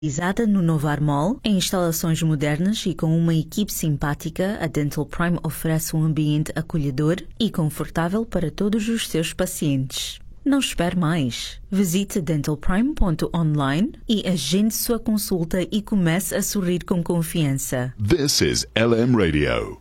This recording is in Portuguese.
Realizada no Novo Armol, em instalações modernas e com uma equipe simpática, a Dental Prime oferece um ambiente acolhedor e confortável para todos os seus pacientes. Não espere mais. Visite dentalprime.online e agende sua consulta e comece a sorrir com confiança. This is LM Radio.